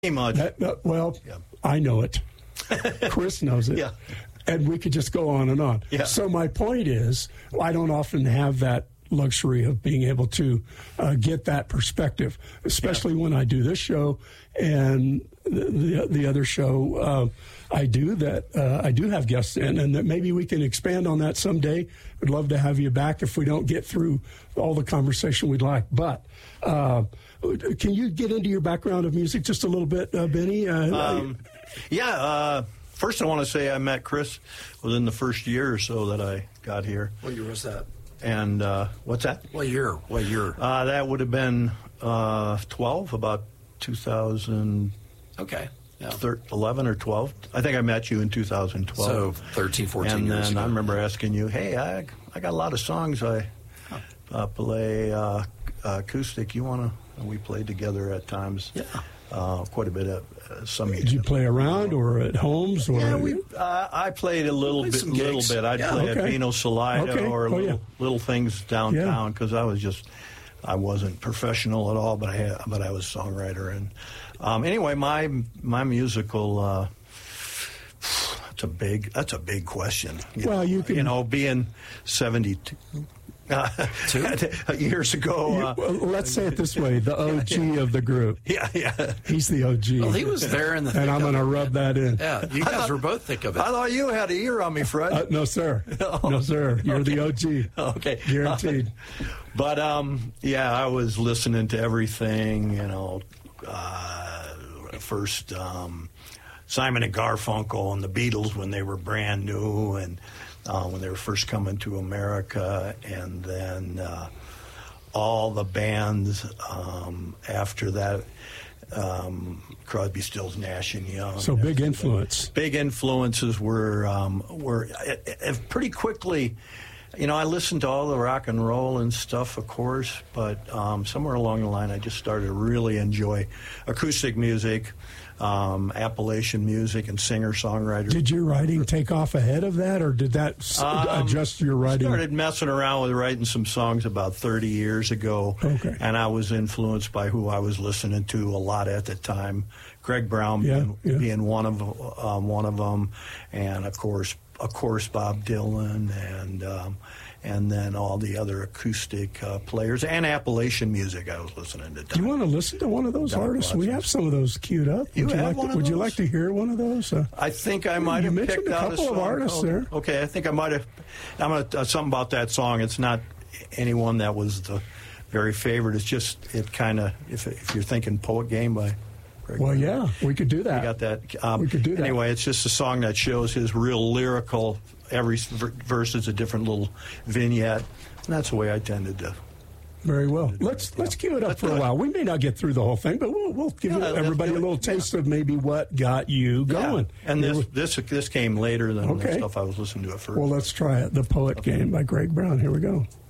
much. Yeah. I know it. Chris knows it. Yeah. And we could just go on and on. Yeah. So my point is, I don't often have that luxury of being able to get that perspective, especially when I do this show and the other show I do have guests in, and that maybe we can expand on that someday. We'd love to have you back if we don't get through all the conversation we'd like. But can you get into your background of music just a little bit, Benny? First I want to say I met Chris within the first year or so that I got here. What year was that? And what's that? What year? That would have been 12, about 2000. Okay. Yeah. 11 or 12. I think I met you in 2012. So 13, 14 and years then ago. I remember asking you, hey, I got a lot of songs I play acoustic. You want to? And we played together at times. Yeah. Quite a bit of some. Did you play around or at homes? Or I played a little bit. I'd play at Vino Salida or little things downtown because I wasn't professional at all, but I was a songwriter. And anyway, my musical. That's a big question. You can, being 72. 2 years ago. Let's say it this way: the OG of the group. Yeah. He's the OG. Well, he was there in the. And I'm going to rub that in. Yeah, you guys were both thick of it. I thought you had a ear on me, Fred. No, sir. No, sir. You're the OG. Okay, guaranteed. But I was listening to everything. First Simon and Garfunkel and the Beatles when they were brand new, and when they were first coming to America, and then all the bands after that, Crosby, Stills, Nash and Young. So big influence. Big influences were pretty quickly. I listened to all the rock and roll and stuff, of course, but somewhere along the line, I just started to really enjoy acoustic music. Appalachian music and singer-songwriter. Did your writing take off ahead of that, or did that adjust your writing? I started messing around with writing some songs about 30 years ago, and I was influenced by who I was listening to a lot at the time. Greg Brown being one of them, and of course Bob Dylan, and then all the other acoustic players and Appalachian music I was listening to. Do you want to listen to one of those artists? We have some of those queued up. Would you like to hear one of those? I think I might have picked out a couple of artists there. Okay, I think I might have. I'm gonna something about that song. It's not anyone that was the very favorite. It's just if you're thinking Poet Game by. Well, yeah, we could do that. We got that. We could do that. Anyway, it's just a song that shows his real lyrical. Every verse is a different little vignette, and that's the way I tended to. Very well. Let's cue it up for a while. We may not get through the whole thing, but we'll give everybody a little taste of maybe what got you going. And this came later than the stuff I was listening to at first. Well, let's try it. The Poet Game by Greg Brown. Here we go.